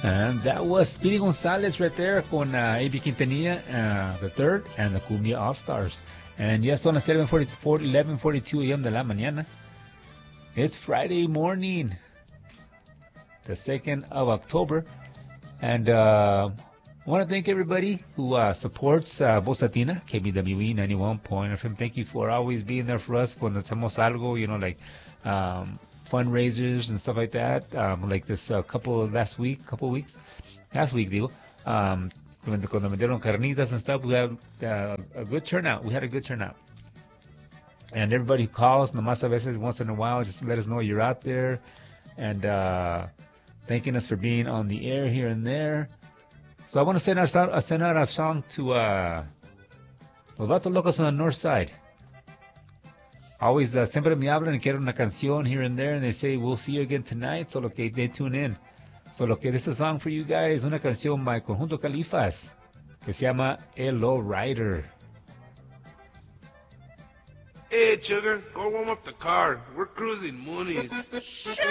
And that was Speedy Gonzalez right there con A.B. Quintanilla, the third, and the Cumbia All-Stars. And yes, son las 11:42 a.m. de la mañana. It's Friday morning, the 2nd of October. And I want to thank everybody who supports Voz Latina, KBWE 91.FM. Thank you for always being there for us cuando hacemos algo, like fundraisers and stuff like that. Like this last week, digo. Cuando vendieron carnitas and stuff, we had a good turnout. We had a good turnout. And everybody who calls, nomás a veces, once in a while, just let us know you're out there. And thanking us for being on the air here and there. So I want to send out a song to Los Vatos Locos from the North Side. Always, siempre me hablan y quieren una canción here and there, and they say, we'll see you again tonight, so que they tune in. So this is a song for you guys, una canción by Conjunto Califas, que se llama El Low Rider. Hey, sugar, go warm up the car. We're cruising Moonies.